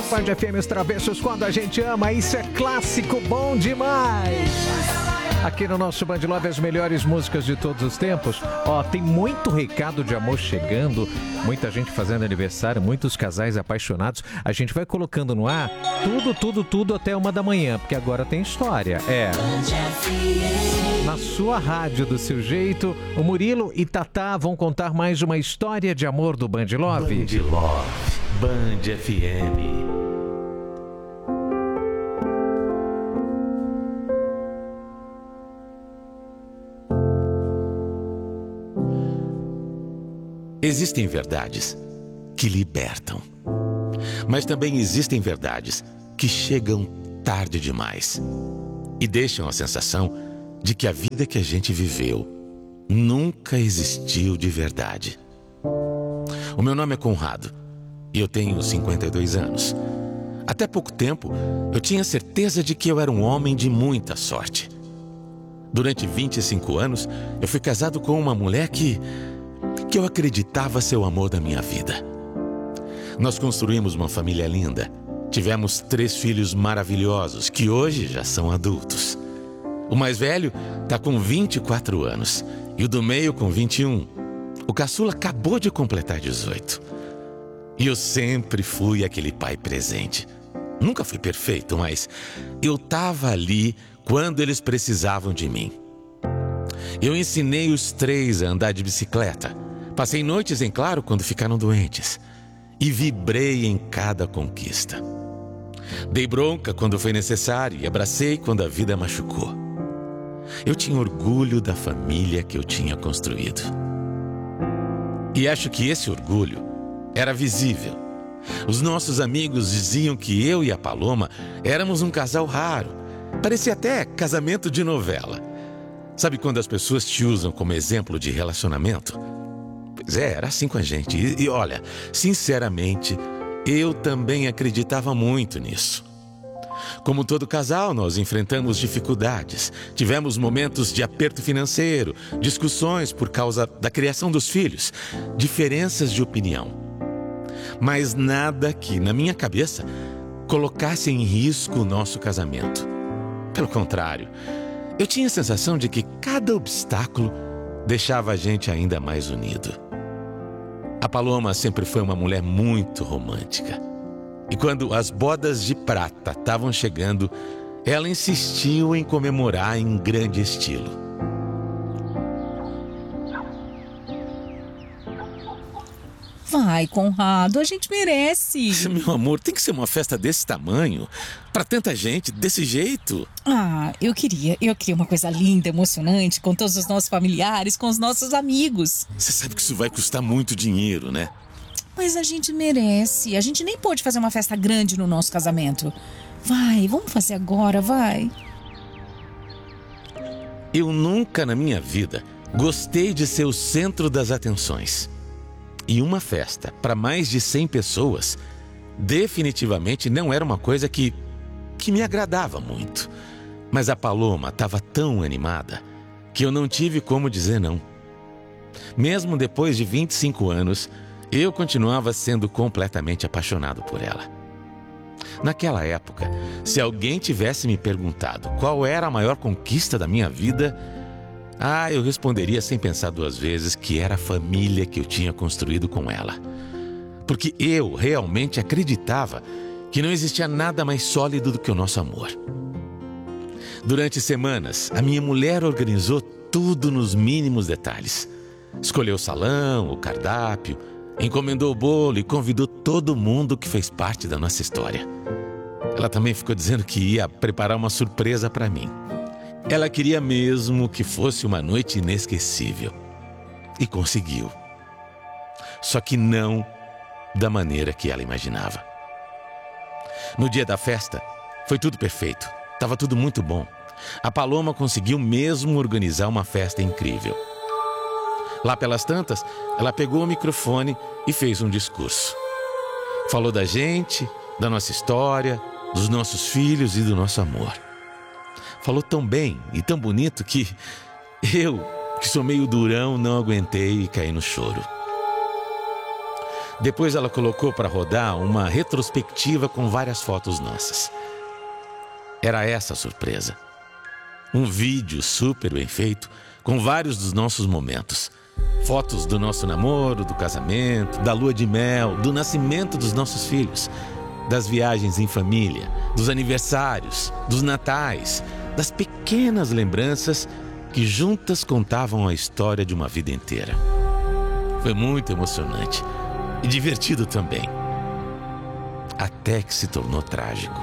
Band FM, os Travessos, quando a gente ama, isso é clássico bom demais. Aqui no nosso Band Love, as melhores músicas de todos os tempos. Ó, tem muito recado de amor chegando, muita gente fazendo aniversário, muitos casais apaixonados. A gente vai colocando no ar tudo até 1 da manhã, porque agora tem história. Na sua rádio, do seu jeito, o Murilo e Tatá vão contar mais uma história de amor do Band Love. Band Love, Band FM. Existem verdades que libertam, mas também existem verdades que chegam tarde demais e deixam a sensação de que a vida que a gente viveu nunca existiu de verdade. O meu nome é Conrado e eu tenho 52 anos. Até pouco tempo, eu tinha certeza de que eu era um homem de muita sorte. Durante 25 anos, eu fui casado com uma mulher que eu acreditava ser o amor da minha vida. Nós construímos uma família linda. Tivemos 3 filhos maravilhosos, que hoje já são adultos. O mais velho está com 24 anos e o do meio com 21. O caçula acabou de completar 18. E eu sempre fui aquele pai presente. Nunca fui perfeito, mas eu estava ali quando eles precisavam de mim. Eu ensinei os 3 a andar de bicicleta. Passei noites em claro quando ficaram doentes. E vibrei em cada conquista. Dei bronca quando foi necessário e abracei quando a vida machucou. Eu tinha orgulho da família que eu tinha construído. E acho que esse orgulho era visível. Os nossos amigos diziam que eu e a Paloma éramos um casal raro. Parecia até casamento de novela. Sabe quando as pessoas te usam como exemplo de relacionamento? Pois é, era assim com a gente. E olha, sinceramente, eu também acreditava muito nisso. Como todo casal, nós enfrentamos dificuldades. Tivemos momentos de aperto financeiro, discussões por causa da criação dos filhos, diferenças de opinião. Mas nada que, na minha cabeça, colocasse em risco o nosso casamento. Pelo contrário, eu tinha a sensação de que cada obstáculo deixava a gente ainda mais unido. A Paloma sempre foi uma mulher muito romântica. E quando as bodas de prata estavam chegando, ela insistiu em comemorar em grande estilo. Vai, Conrado, a gente merece. Meu amor, tem que ser uma festa desse tamanho, para tanta gente, desse jeito. Eu queria uma coisa linda, emocionante, com todos os nossos familiares, com os nossos amigos. Você sabe que isso vai custar muito dinheiro, né? Mas a gente merece. A gente nem pôde fazer uma festa grande no nosso casamento. Vai, vamos fazer agora, vai. Eu nunca na minha vida gostei de ser o centro das atenções. E uma festa para mais de 100 pessoas definitivamente não era uma coisa que me agradava muito. Mas a Paloma estava tão animada que eu não tive como dizer não. Mesmo depois de 25 anos, eu continuava sendo completamente apaixonado por ela. Naquela época, se alguém tivesse me perguntado qual era a maior conquista da minha vida, eu responderia sem pensar 2 vezes que era a família que eu tinha construído com ela. Porque eu realmente acreditava que não existia nada mais sólido do que o nosso amor. Durante semanas, a minha mulher organizou tudo nos mínimos detalhes. Escolheu o salão, o cardápio, encomendou o bolo e convidou todo mundo que fez parte da nossa história. Ela também ficou dizendo que ia preparar uma surpresa para mim. Ela queria mesmo que fosse uma noite inesquecível. E conseguiu. Só que não da maneira que ela imaginava. No dia da festa, foi tudo perfeito. Estava tudo muito bom. A Paloma conseguiu mesmo organizar uma festa incrível. Lá pelas tantas, ela pegou o microfone e fez um discurso. Falou da gente, da nossa história, dos nossos filhos e do nosso amor. Falou tão bem e tão bonito que eu, que sou meio durão, não aguentei e caí no choro. Depois ela colocou para rodar uma retrospectiva com várias fotos nossas. Era essa a surpresa. Um vídeo super bem feito, com vários dos nossos momentos. Fotos do nosso namoro, do casamento, da lua de mel, do nascimento dos nossos filhos, das viagens em família, dos aniversários, dos natais, das pequenas lembranças que juntas contavam a história de uma vida inteira. Foi muito emocionante e divertido também, até que se tornou trágico.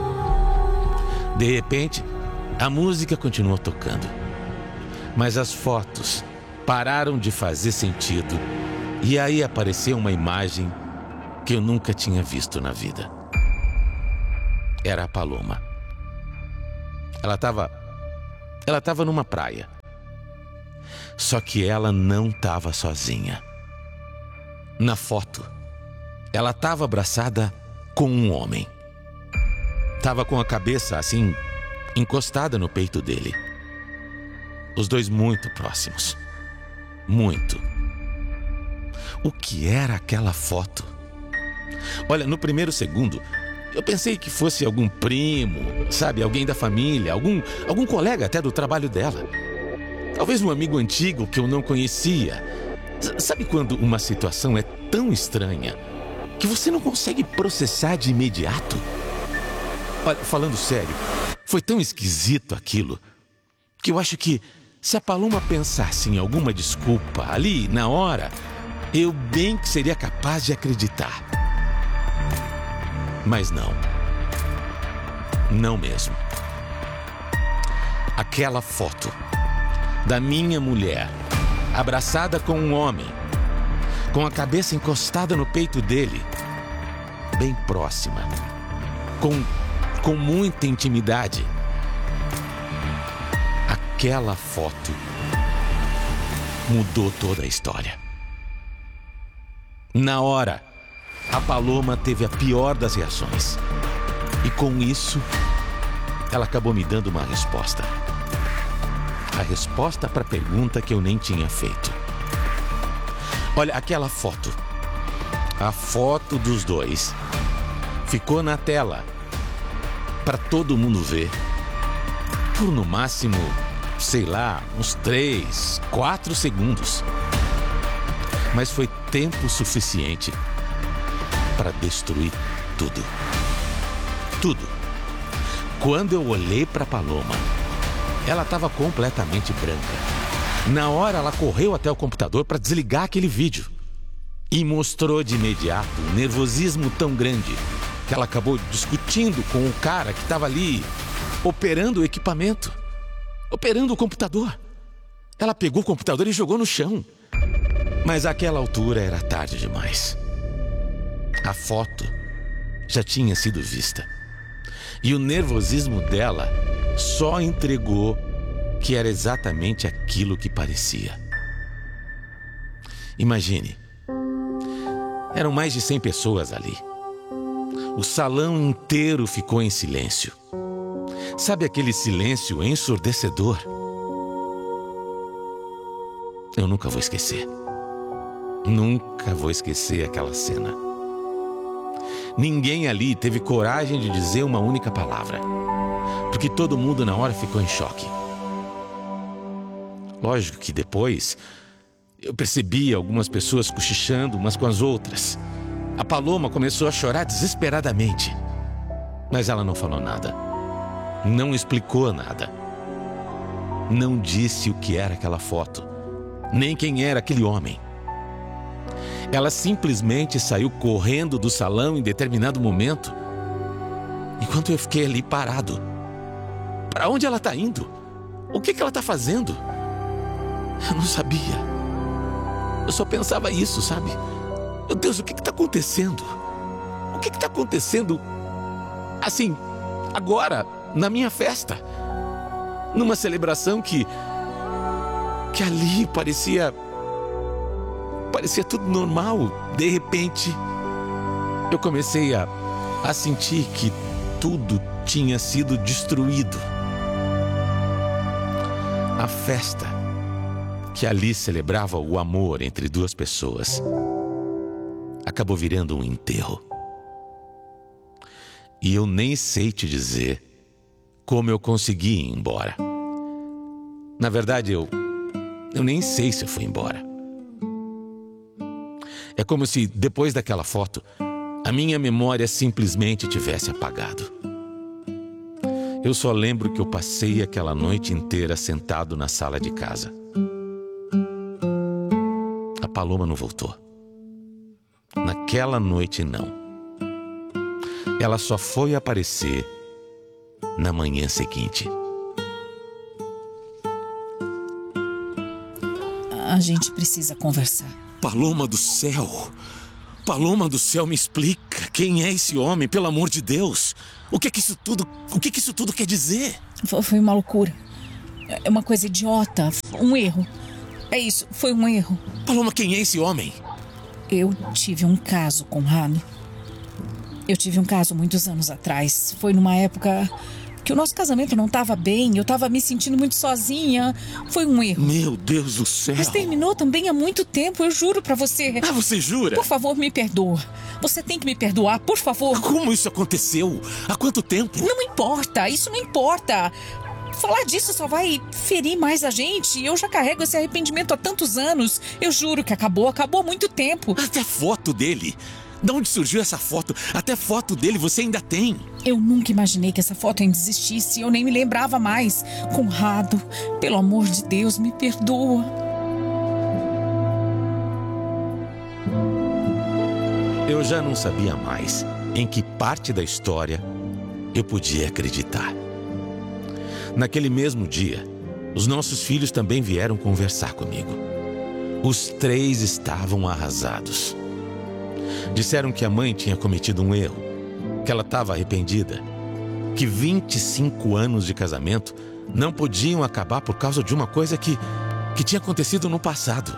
De repente, a música continuou tocando, mas as fotos pararam de fazer sentido e aí apareceu uma imagem que eu nunca tinha visto na vida. Era a Paloma. Ela estava numa praia. Só que ela não estava sozinha. Na foto, ela estava abraçada com um homem. Estava com a cabeça assim, encostada no peito dele. Os dois muito próximos. Muito. O que era aquela foto? Olha, no primeiro segundo, eu pensei que fosse algum primo, sabe? Alguém da família, algum colega até do trabalho dela. Talvez um amigo antigo que eu não conhecia. Sabe quando uma situação é tão estranha que você não consegue processar de imediato? Olha, falando sério, foi tão esquisito aquilo que eu acho que se a Paloma pensasse em alguma desculpa ali, na hora, eu bem que seria capaz de acreditar. Mas não. Não mesmo. Aquela foto da minha mulher abraçada com um homem, com a cabeça encostada no peito dele, bem próxima, com muita intimidade. Aquela foto mudou toda a história. Na hora, a Paloma teve a pior das reações. E com isso, ela acabou me dando uma resposta. A resposta para a pergunta que eu nem tinha feito. Olha, aquela foto. A foto dos dois ficou na tela para todo mundo ver. Por no máximo, sei lá, uns 3, 4 segundos. Mas foi tempo suficiente para destruir tudo. Tudo. Quando eu olhei para Paloma, ela estava completamente branca. Na hora, ela correu até o computador para desligar aquele vídeo. E mostrou de imediato um nervosismo tão grande que ela acabou discutindo com o cara que estava ali operando o equipamento, operando o computador. Ela pegou o computador e jogou no chão. Mas àquela altura era tarde demais. A foto já tinha sido vista. E o nervosismo dela só entregou que era exatamente aquilo que parecia. Imagine, eram mais de 100 pessoas ali. O salão inteiro ficou em silêncio. Sabe aquele silêncio ensurdecedor? Eu nunca vou esquecer. Nunca vou esquecer aquela cena. Ninguém ali teve coragem de dizer uma única palavra, porque todo mundo na hora ficou em choque. Lógico que depois eu percebi algumas pessoas cochichando umas com as outras. A Paloma começou a chorar desesperadamente, mas ela não falou nada. Não explicou nada. Não disse o que era aquela foto, nem quem era aquele homem. Ela simplesmente saiu correndo do salão em determinado momento, enquanto eu fiquei ali parado. Para onde ela está indo? O que ela está fazendo? Eu não sabia. Eu só pensava isso, sabe? Meu Deus, o que está acontecendo? O que está acontecendo? Assim, agora, na minha festa. Numa celebração que ali parecia tudo normal. De repente, eu comecei a sentir que tudo tinha sido destruído. A festa que ali celebrava o amor entre duas pessoas. acabou virando um enterro. E eu nem sei te dizer como eu consegui ir embora. Na verdade, eu nem sei se eu fui embora. É como se, depois daquela foto, a minha memória simplesmente tivesse apagado. Eu só lembro que eu passei aquela noite inteira sentado na sala de casa. A Paloma não voltou. Naquela noite, não. Ela só foi aparecer na manhã seguinte. A gente precisa conversar. Paloma do céu! Paloma do céu, me explica. Quem é esse homem, pelo amor de Deus? O que isso tudo quer dizer? Foi uma loucura. É uma coisa idiota. Um erro. É isso, foi um erro. Paloma, quem é esse homem? Eu tive um caso, Conrado. Eu tive um caso muitos anos atrás. Foi numa época que o nosso casamento não estava bem. Eu estava me sentindo muito sozinha. Foi um erro. Meu Deus do céu. Mas terminou também há muito tempo, eu juro pra você. Ah, você jura? Por favor, me perdoa. Você tem que me perdoar, por favor. Como isso aconteceu? Há quanto tempo? Não importa, isso não importa. Falar disso só vai ferir mais a gente. Eu já carrego esse arrependimento há tantos anos. Eu juro que acabou há muito tempo. Até foto dele. De onde surgiu essa foto? Até foto dele você ainda tem. Eu nunca imaginei que essa foto ainda existisse. Eu nem me lembrava mais. Conrado, pelo amor de Deus, me perdoa. Eu já não sabia mais em que parte da história eu podia acreditar. Naquele mesmo dia, os nossos filhos também vieram conversar comigo. Os 3 estavam arrasados. Disseram que a mãe tinha cometido um erro, que ela estava arrependida, que 25 anos de casamento não podiam acabar por causa de uma coisa que tinha acontecido no passado.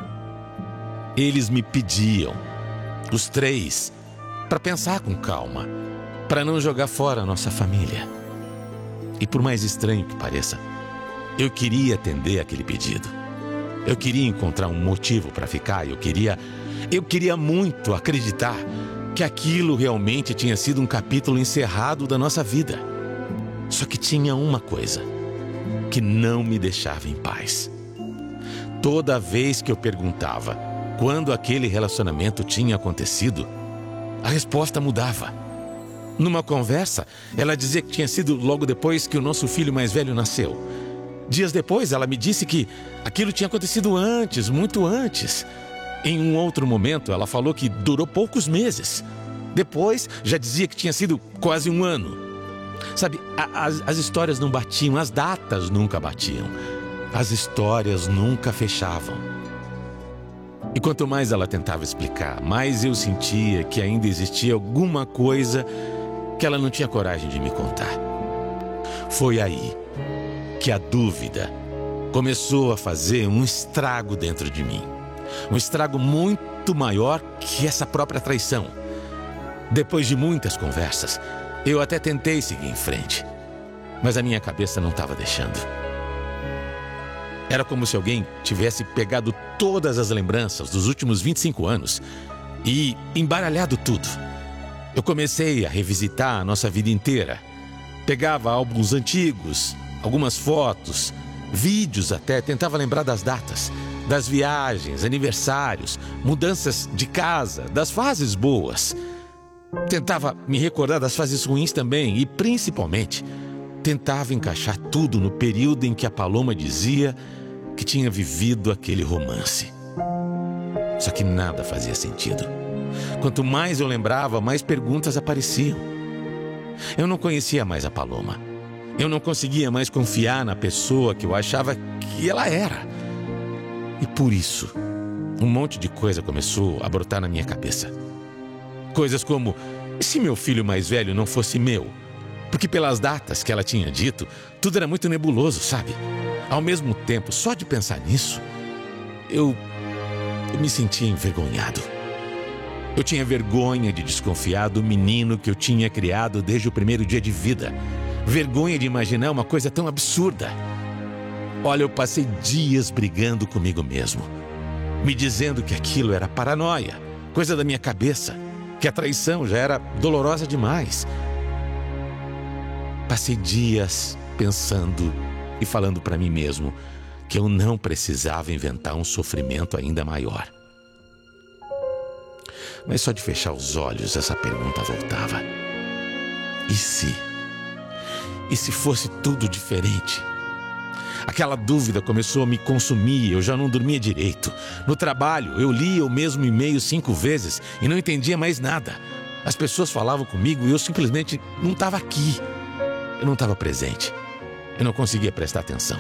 Eles me pediam, os 3, para pensar com calma, para não jogar fora a nossa família. E por mais estranho que pareça, eu queria atender aquele pedido. Eu queria encontrar um motivo para ficar. Eu queria muito acreditar que aquilo realmente tinha sido um capítulo encerrado da nossa vida. Só que tinha uma coisa que não me deixava em paz. Toda vez que eu perguntava quando aquele relacionamento tinha acontecido, a resposta mudava. Numa conversa, ela dizia que tinha sido logo depois que o nosso filho mais velho nasceu. Dias depois, ela me disse que aquilo tinha acontecido antes, muito antes. Em um outro momento, ela falou que durou poucos meses. Depois, já dizia que tinha sido quase um ano. Sabe, as histórias não batiam, as datas nunca batiam. As histórias nunca fechavam. E quanto mais ela tentava explicar, mais eu sentia que ainda existia alguma coisa que ela não tinha coragem de me contar. Foi aí que a dúvida começou a fazer um estrago dentro de mim. Um estrago muito maior que essa própria traição. Depois de muitas conversas, eu até tentei seguir em frente, mas a minha cabeça não estava deixando. Era como se alguém tivesse pegado todas as lembranças dos últimos 25 anos e embaralhado tudo. Eu comecei a revisitar a nossa vida inteira. Pegava álbuns antigos, algumas fotos, vídeos até, tentava lembrar das datas, das viagens, aniversários, mudanças de casa, das fases boas. Tentava me recordar das fases ruins também e, principalmente, tentava encaixar tudo no período em que a Paloma dizia que tinha vivido aquele romance. Só que nada fazia sentido. Quanto mais eu lembrava, mais perguntas apareciam. Eu não conhecia mais a Paloma. Eu não conseguia mais confiar na pessoa que eu achava que ela era. E por isso, um monte de coisa começou a brotar na minha cabeça. Coisas como, e se meu filho mais velho não fosse meu? Porque pelas datas que ela tinha dito, tudo era muito nebuloso, sabe? Ao mesmo tempo, só de pensar nisso, eu me sentia envergonhado. Eu tinha vergonha de desconfiar do menino que eu tinha criado desde o primeiro dia de vida. Vergonha de imaginar uma coisa tão absurda. Olha, eu passei dias brigando comigo mesmo, me dizendo que aquilo era paranoia, coisa da minha cabeça, que a traição já era dolorosa demais. Passei dias pensando e falando para mim mesmo que eu não precisava inventar um sofrimento ainda maior. Mas só de fechar os olhos, essa pergunta voltava. E se? E se fosse tudo diferente? Aquela dúvida começou a me consumir, eu já não dormia direito. No trabalho, eu lia o mesmo e-mail 5 vezes e não entendia mais nada. As pessoas falavam comigo e eu simplesmente não estava aqui. Eu não estava presente. Eu não conseguia prestar atenção.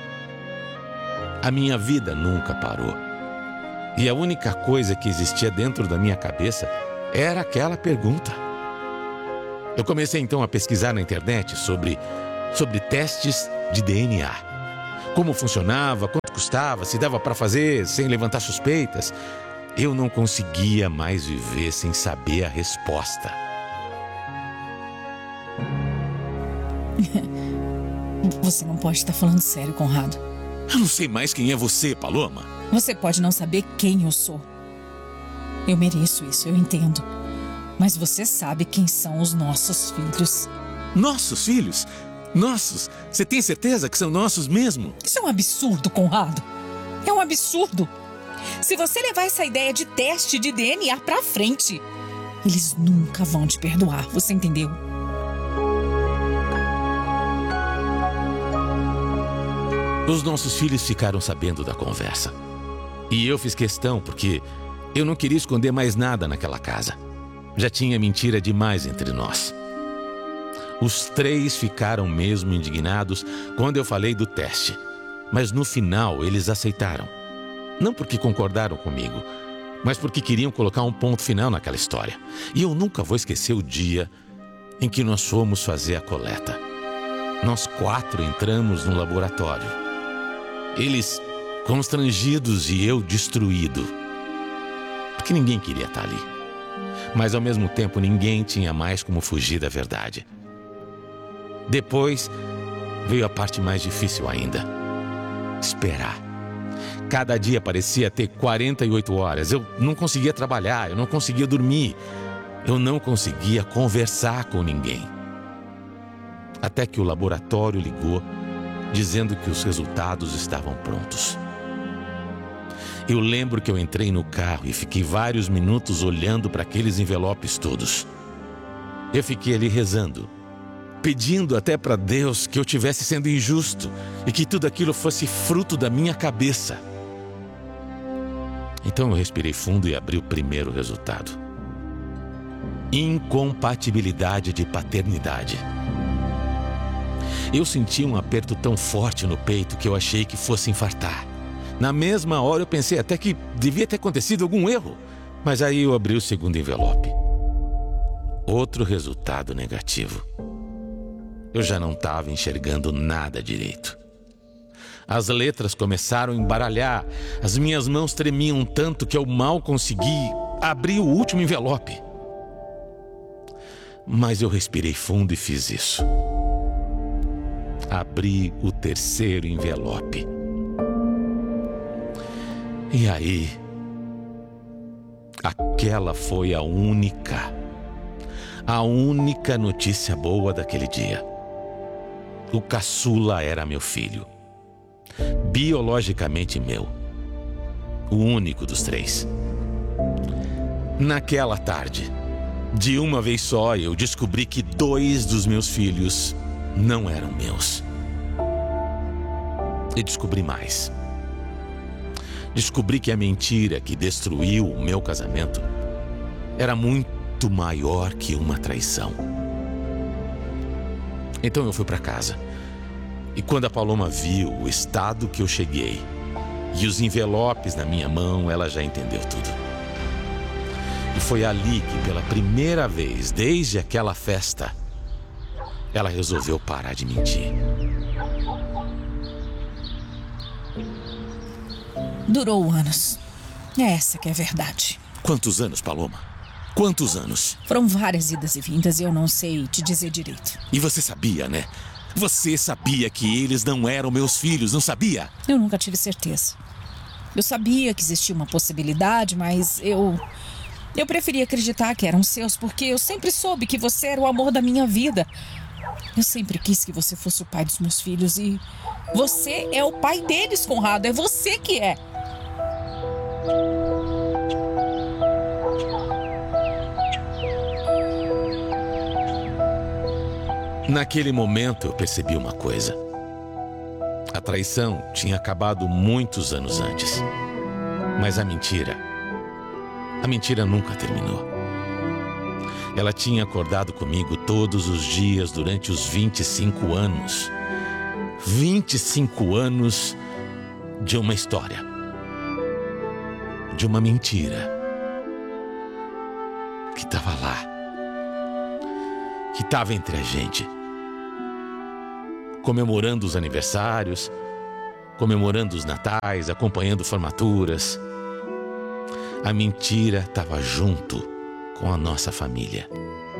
A minha vida nunca parou. E a única coisa que existia dentro da minha cabeça era aquela pergunta. Eu comecei então a pesquisar na internet sobre testes de DNA. Como funcionava, quanto custava, se dava para fazer sem levantar suspeitas. Eu não conseguia mais viver sem saber a resposta. Você não pode estar falando sério, Conrado. Eu não sei mais quem é você, Paloma. Você pode não saber quem eu sou. Eu mereço isso, eu entendo. Mas você sabe quem são os nossos filhos. Nossos filhos? Nossos? Você tem certeza que são nossos mesmo? Isso é um absurdo, Conrado. É um absurdo. Se você levar essa ideia de teste de DNA pra frente, eles nunca vão te perdoar, você entendeu? Os nossos filhos ficaram sabendo da conversa. E eu fiz questão porque eu não queria esconder mais nada naquela casa. Já tinha mentira demais entre nós. Os 3 ficaram mesmo indignados quando eu falei do teste. Mas no final eles aceitaram. Não porque concordaram comigo, mas porque queriam colocar um ponto final naquela história. E eu nunca vou esquecer o dia em que nós fomos fazer a coleta. Nós 4 entramos no laboratório. Eles constrangidos e eu destruído. Porque ninguém queria estar ali. Mas ao mesmo tempo ninguém tinha mais como fugir da verdade. Depois veio a parte mais difícil ainda. Esperar. Cada dia parecia ter 48 horas. Eu não conseguia trabalhar, eu não conseguia dormir. Eu não conseguia conversar com ninguém. Até que o laboratório ligou, dizendo que os resultados estavam prontos. Eu lembro que eu entrei no carro e fiquei vários minutos olhando para aqueles envelopes todos. Eu fiquei ali rezando, pedindo até para Deus que eu estivesse sendo injusto e que tudo aquilo fosse fruto da minha cabeça. Então eu respirei fundo e abri o primeiro resultado. Incompatibilidade de paternidade. Eu senti um aperto tão forte no peito que eu achei que fosse infartar. Na mesma hora eu pensei até que devia ter acontecido algum erro. Mas aí eu abri o segundo envelope. Outro resultado negativo. Eu já não estava enxergando nada direito. As letras começaram a embaralhar. As minhas mãos tremiam tanto que eu mal consegui abrir o último envelope. Mas eu respirei fundo e fiz isso. Abri o terceiro envelope. E aí, aquela foi a única notícia boa daquele dia. O caçula era meu filho. Biologicamente meu. O único dos 3. Naquela tarde, de uma vez só, eu descobri que 2 dos meus filhos não eram meus. E descobri mais. Descobri que a mentira que destruiu o meu casamento era muito maior que uma traição. Então eu fui para casa. E quando a Paloma viu o estado que eu cheguei e os envelopes na minha mão, ela já entendeu tudo. E foi ali que, pela primeira vez desde aquela festa, ela resolveu parar de mentir. Durou anos. Essa que é a verdade. Quantos anos, Paloma? Quantos anos? Foram várias idas e vindas e eu não sei te dizer direito. E você sabia, né? Você sabia que eles não eram meus filhos, não sabia? Eu nunca tive certeza. Eu sabia que existia uma possibilidade, mas eu Eu preferi acreditar que eram seus, porque eu sempre soube que você era o amor da minha vida. Eu sempre quis que você fosse o pai dos meus filhos e você é o pai deles, Conrado. É você que é. Naquele momento eu percebi uma coisa. A traição tinha acabado muitos anos antes. Mas a mentira nunca terminou. Ela tinha acordado comigo todos os dias durante os 25 anos. 25 anos de uma história. De uma mentira. Que estava lá. Que estava entre a gente. Comemorando os aniversários, comemorando os natais, acompanhando formaturas. A mentira estava junto com a nossa família.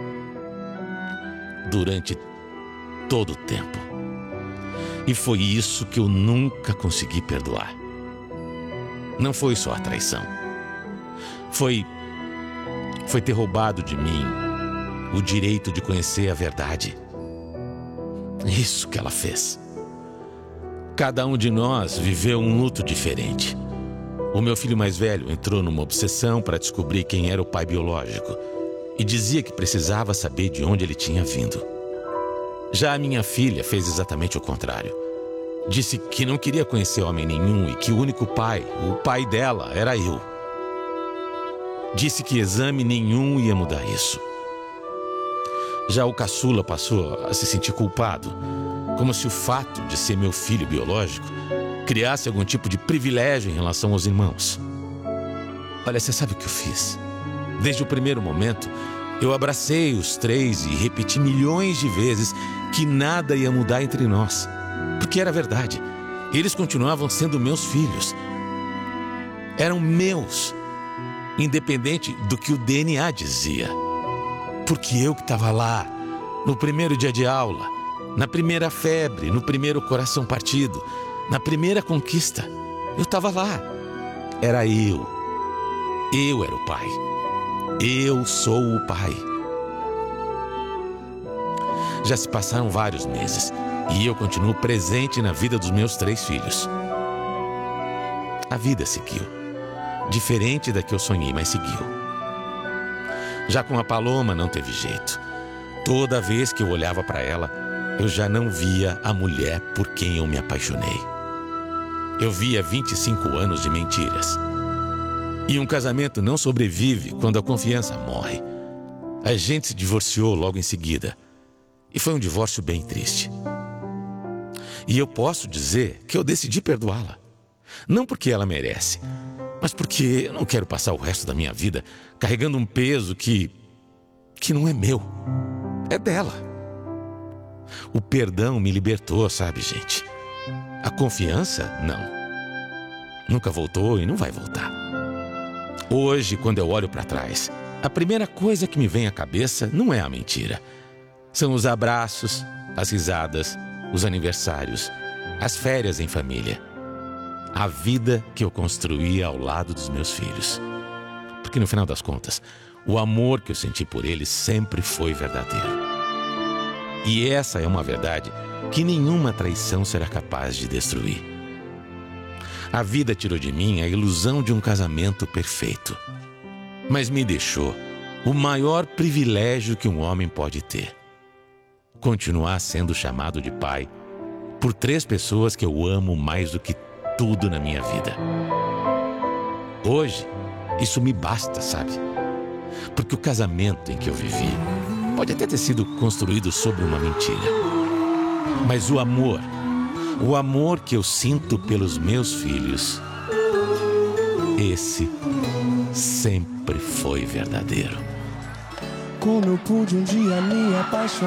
Durante todo o tempo. E foi isso que eu nunca consegui perdoar. Não foi só a traição. Foi ter roubado de mim o direito de conhecer a verdade. Isso que ela fez. Cada um de nós viveu um luto diferente. O meu filho mais velho entrou numa obsessão para descobrir quem era o pai biológico e dizia que precisava saber de onde ele tinha vindo. Já a minha filha fez exatamente o contrário. Disse que não queria conhecer homem nenhum e que o único pai, o pai dela, era eu. Disse que exame nenhum ia mudar isso. Já o caçula passou a se sentir culpado, como se o fato de ser meu filho biológico criasse algum tipo de privilégio em relação aos irmãos. Olha, você sabe o que eu fiz? Desde o primeiro momento, eu abracei os três e repeti milhões de vezes que nada ia mudar entre nós. Porque era verdade. Eles continuavam sendo meus filhos. Eram meus, independente do que o DNA dizia. Porque eu que estava lá, no primeiro dia de aula, na primeira febre, no primeiro coração partido, na primeira conquista, eu estava lá. Era eu. Eu era o pai. Eu sou o pai. Já se passaram vários meses e eu continuo presente na vida dos meus 3 filhos. A vida seguiu. Diferente da que eu sonhei, mas seguiu. Já com a Paloma não teve jeito. Toda vez que eu olhava para ela, eu já não via a mulher por quem eu me apaixonei. Eu via 25 anos de mentiras. E um casamento não sobrevive quando a confiança morre. A gente se divorciou logo em seguida. E foi um divórcio bem triste. E eu posso dizer que eu decidi perdoá-la. Não porque ela merece, mas porque eu não quero passar o resto da minha vida carregando um peso que não é meu. É dela. O perdão me libertou, sabe, gente? A confiança, não. Nunca voltou e não vai voltar. Hoje, quando eu olho para trás, a primeira coisa que me vem à cabeça não é a mentira. São os abraços, as risadas, os aniversários, as férias em família. A vida que eu construí ao lado dos meus filhos. Porque no final das contas, o amor que eu senti por eles sempre foi verdadeiro. E essa é uma verdade que nenhuma traição será capaz de destruir. A vida tirou de mim a ilusão de um casamento perfeito, mas me deixou o maior privilégio que um homem pode ter: continuar sendo chamado de pai por 3 pessoas que eu amo mais do que tudo na minha vida. Hoje, isso me basta, sabe? Porque o casamento em que eu vivi pode até ter sido construído sobre uma mentira. Mas o amor que eu sinto pelos meus filhos, esse sempre foi verdadeiro. Como eu pude um dia me apaixonar.